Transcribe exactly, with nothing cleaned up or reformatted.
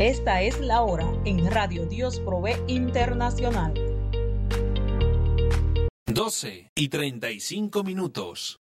Esta es la hora en Radio Dios Provee Internacional. doce y treinta y cinco minutos.